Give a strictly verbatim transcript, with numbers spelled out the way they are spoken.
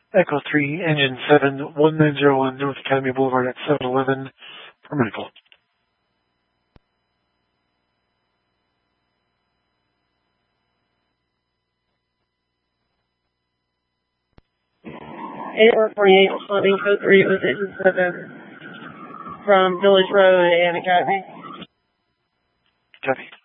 Echo three, Engine seven, one nine zero one North Academy Boulevard at seven eleven for medical. eight four eight, responding code three with Engine seven from Village Road and Academy. Copy.